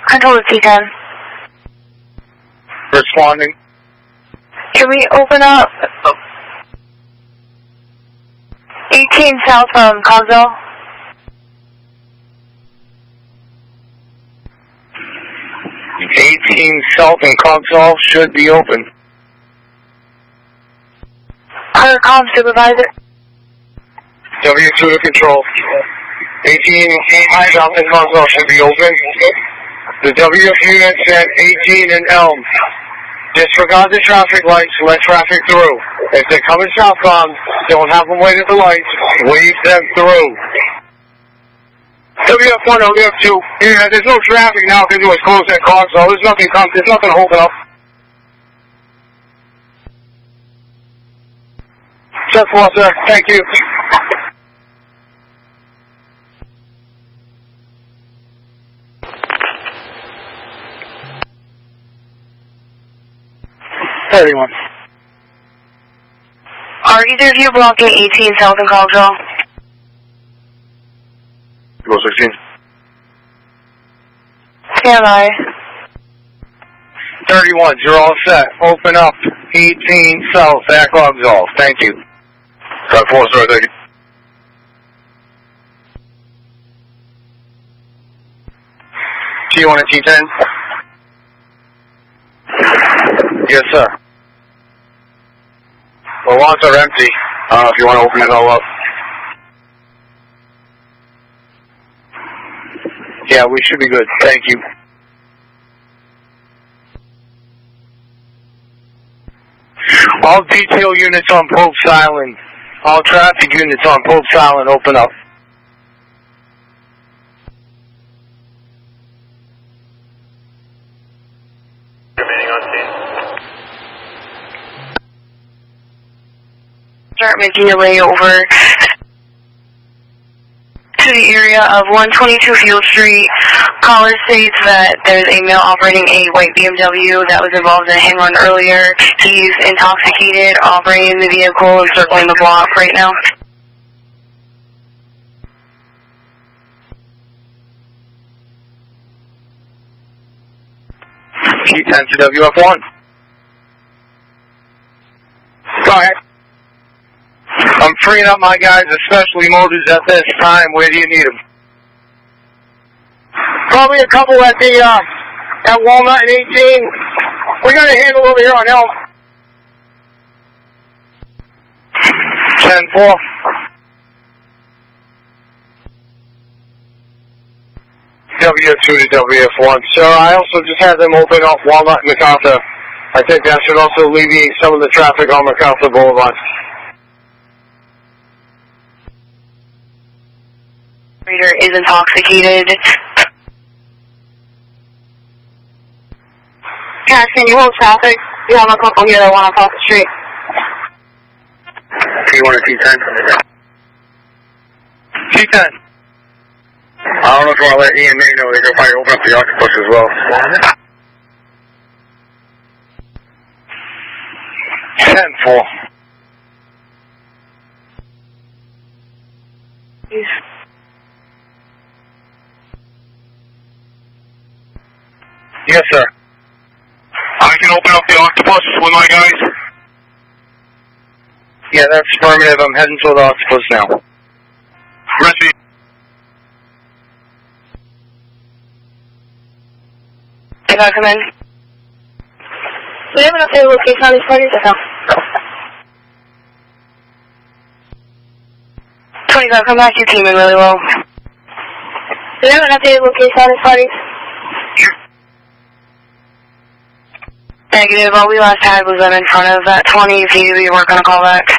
Control to T10. Responding. Can we open up 18 south from Cogswell? 18 south and Cogswell should be open. Com supervisor. W2 to control. 18 south and Cogswell should be open. The WF units at 18 and Elm. Disregard the traffic lights, let traffic through. If they're coming southbound, don't have them wait at the lights, wave them through. WF1, WF2, yeah, there's no traffic now because it was closed at Cogswell. There's nothing to hold it up. Just well, sir. Thank you. Everyone. Are either of you blocking 18 south and Cogswell? Go 16. Stand by. 31, you're all set. Open up 18 south at Cogswell. Thank you. 4, sir, thank you. T1 and T10? Yes, sir. The lots are empty. If you want to open it all up. Yeah, we should be good. Thank you. All detail units on Pope's Island. All traffic units on Pope's Island, open up. Remaining on scene. Start making your way over to the area of 122 Field Street. Caller states that there's a male operating a white BMW that was involved in a hit and run earlier. He's intoxicated, operating the vehicle and circling the block right now. T10 to WF1. Go ahead. I'm freeing up my guys, especially motors at this time. Where do you need them? Probably a couple at the at Walnut and 18. We got a handle over here on Elm. 10-4. W2 to WF1. Sir, I also just had them open up Walnut and MacArthur. I think that should also alleviate some of the traffic on MacArthur Boulevard. Operator is intoxicated. Cash, can you hold traffic? We have a couple here that want to cross the street. T1 or T10? T10. I don't know if you want to let Ian May know. They can probably open up the octopus as well. 10-4. Yes, sir. I can open up the octopus with my guys. Yeah, that's affirmative. I'm heading toward the octopus now. Recipe. I gotta come in. Do we have an updated location on these parties or no? 25, come back to your team in really low. Do we have an updated location on these parties? Negative, all we last had was them in front of that 20. If you need to be working on a call back.